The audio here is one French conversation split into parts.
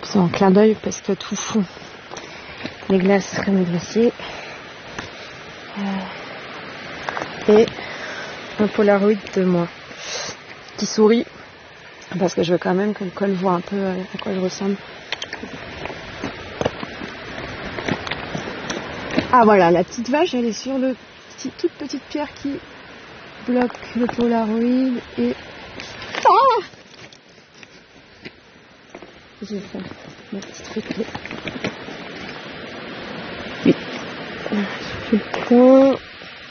C'est un clin d'œil parce que tout fond les glaces crème glacée. Et un Polaroid de moi qui sourit parce que je veux quand même que le col voit un peu à quoi je ressemble. Ah voilà, la petite vache elle est sur le toute petite pierre qui bloque le Polaroid et... Ah, je vais faire ma petite photo. Oui. Je fais le point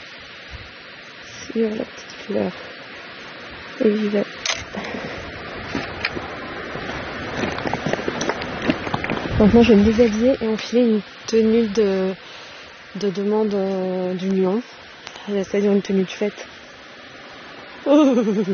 sur la petite fleur. Et j'y vais. Maintenant je vais me déshabiller et enfiler une tenue de demande d'union. C'est-à-dire une tenue de fête. Oh.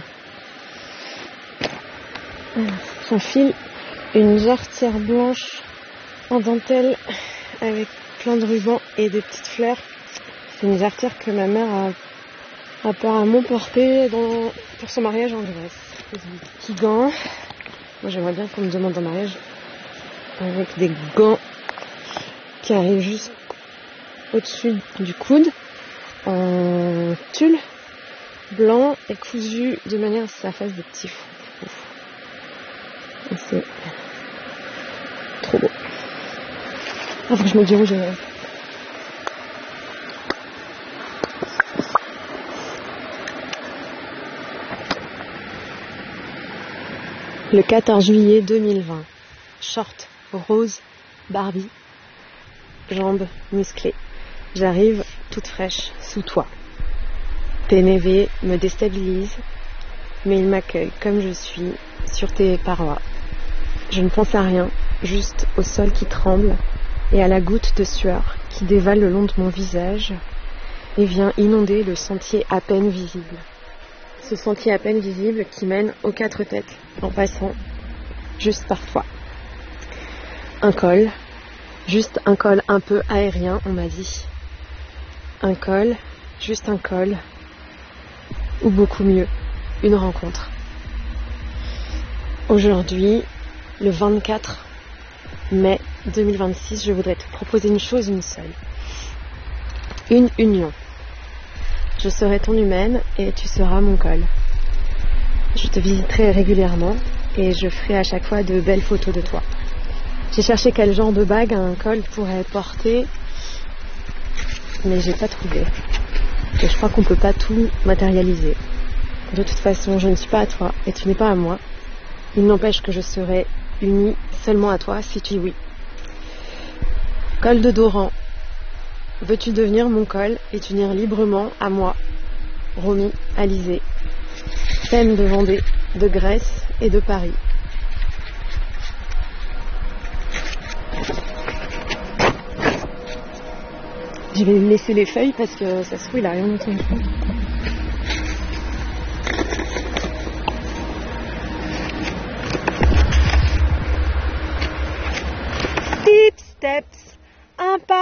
J'enfile une jarretière blanche en dentelle avec plein de rubans et des petites fleurs. C'est une jarretière que ma mère a apparemment portée pour son mariage en Grèce. Des petits gants. Moi j'aimerais bien qu'on me demande un mariage avec des gants qui arrivent juste au-dessus du coude, en tulle blanc et cousu de manière à ce que ça fasse des petits fous. Et c'est trop beau. Ah, faut que je me dirige. Le 14 juillet 2020. Short rose Barbie. Jambes musclées. J'arrive toute fraîche sous toi. Tes névés me déstabilisent, mais ils m'accueillent comme je suis sur tes parois. Je ne pense à rien, juste au sol qui tremble et à la goutte de sueur qui dévale le long de mon visage et vient inonder le sentier à peine visible. Ce sentier à peine visible qui mène aux 4 têtes en passant juste par toi. Un col, juste un col un peu aérien, on m'a dit. Un col, juste un col, ou beaucoup mieux, une rencontre. Aujourd'hui, le 24 mai 2026, je voudrais te proposer une chose, une seule. Une union. Je serai ton humaine et tu seras mon col. Je te visiterai régulièrement et je ferai à chaque fois de belles photos de toi. J'ai cherché quel genre de bague un col pourrait porter, mais j'ai pas trouvé. Et je crois qu'on peut pas tout matérialiser. De toute façon, je ne suis pas à toi et tu n'es pas à moi. Il n'empêche que je serai unie seulement à toi si tu dis oui. Col de Doran, veux-tu devenir mon col et t'unir librement à moi, Romy, Alizé, Thème de Vendée, de Grèce et de Paris. Je vais laisser les feuilles parce que ça se trouve il a rien entendu.